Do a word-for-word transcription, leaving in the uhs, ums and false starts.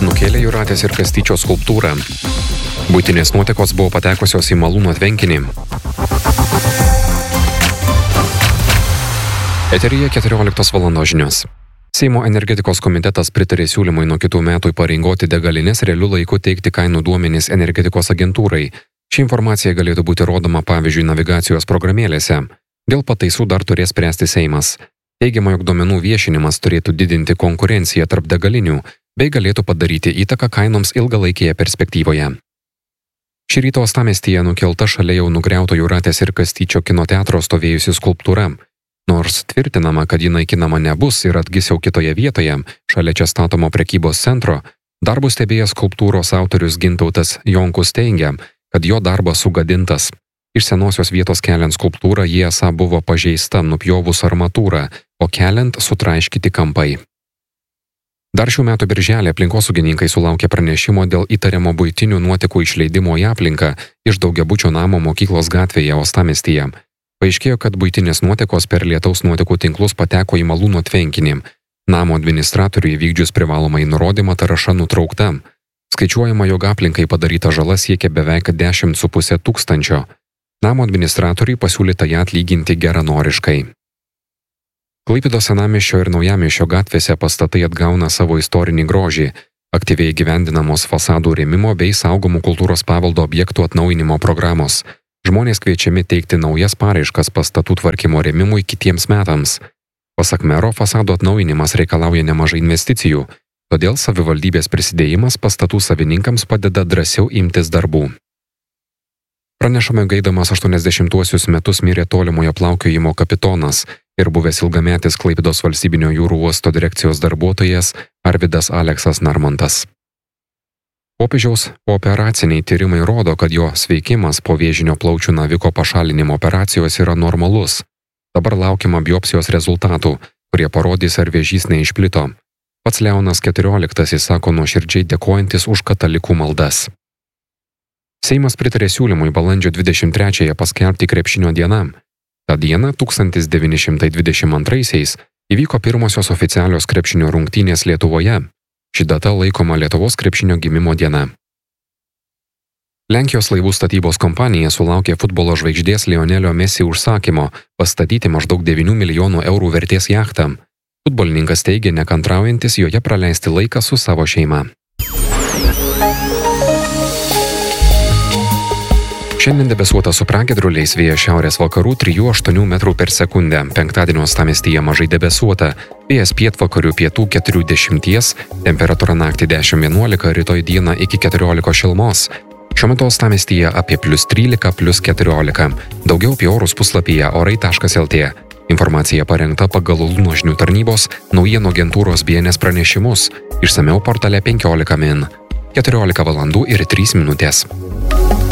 nukėlė Jūratės ir Kastyčio skulptūrą. Buitinės nuotekos buvo patekusios į malūno tvenkinį. Eteryje keturioliktos valandos žinios. Seimo energetikos komitetas pritarė siūlymui nuo kitų metų įpareigoti degalinės realiu laiku teikti kainų duomenis energetikos agentūrai. Ši informacija galėtų būti rodoma pavyzdžiui navigacijos programėlėse. Dėl pataisų dar turės spręsti Seimas. Teigiama, jog duomenų viešinimas turėtų didinti konkurenciją tarp degalinių bei galėtų padaryti įtaką kainoms ilgalaikėje perspektyvoje. Šį rytą uostamiestyje nukelta šalia jau nugriauto Jūratės ir Kastyčio kino teatro stovėjusi skulptūra. Nors tvirtinama, kad ji naikinama nebus ir atgis jau kitoje vietoje, šalia čia statomo prekybos centro, darbus stebėjęs skulptūros autorius Gintautas Jonkus teigia, kad jo darbas sugadintas. Iš senosios vietos keliant skulptūrą jie esą buvo pažeista nupjovus armatūrą, o keliant sutraiškyti kampai. Dar šių metų birželį aplinkosaugininkai sulaukė pranešimo dėl įtariamo buitinių nuotekų išleidimo į aplinką iš daugiabučio namo mokyklos gatvėje uostamiestyje. Paaiškėjo, kad buitinės nuotekos per lietaus nuotekų tinklus pateko į malūno tvenkinį. Namo administratoriui įvykdžius privalomąjį nurodymą tarša nutraukta. Skaičiuojama, jog aplinkai padaryta žala siekia beveik dešimt su puse tūkstančio. Namo administratoriui pasiūlyta ją atlyginti geranoriškai. Klaipėdos senamiesčio ir naujamiesčio gatvėse pastatai atgauna savo istorinį grožį, aktyviai įgyvendinamos fasadų rėmimo bei saugomų kultūros paveldo objektų atnaujinimo programos. Žmonės kviečiami teikti naujas paraiškas pastatų tvarkymo rėmimui kitiems metams. Pasak mero, fasado atnaujinimas reikalauja nemažai investicijų, todėl savivaldybės prisidėjimas pastatų savininkams padeda drąsiau imtis darbų. Pranešama, gaidamas aštuoniasdešimtuosius metus mirė tolimojo plaukiojimo kapitonas ir buvęs ilgametis Klaipėdos valstybinio jūrų uosto direkcijos darbuotojas Arvydas Aleksas Narmontas. Popiežiaus operaciniai tyrimai rodo, kad jo sveikimas po vėžinio plaučių naviko pašalinimo operacijos yra normalus. Dabar laukiama biopsijos rezultatų, kurie parodys, ar vėžys neišplito. Pats Leonas keturioliktasis sako nuoširdžiai dėkojantis už katalikų maldas. Seimas pritarė siūlymui balandžio dvidešimt trečiąją paskelbti krepšinio dieną. Ta diena tūkstantis devyni šimtai dvidešimt antraisiais įvyko pirmosios oficialios krepšinio rungtynės Lietuvoje. Ši data laikoma Lietuvos krepšinio gimimo diena. Lenkijos laivų statybos kompanija sulaukė futbolo žvaigždės Lionelio Messi užsakymo pastatyti maždaug devynių milijonų eurų vertės jachtą. Futbolininkas teigia nekantraujantis joje praleisti laiką su savo šeima. Šiandien debesuota su pragiedruliais, vėjas šiaurės vakarų trijų aštuonių metrų per sekundę. Penktadienio uostamiestyje mažai debesuota, vėjas pietvakarių pietų keturių dešimties, temperatūra naktį dešimt vienuolika, rytoj dieną iki keturiolikos šilumos. Šiuo metu uostamiestyje apie plius trylika, plius keturiolika. Daugiau apie orus puslapyje orai taškas lt. Informacija parengta pagal Lunožnių tarnybos naujienų agentūros B N S pranešimus. Išsamiau portale penkiolika min. keturiolika valandų ir trys minutės.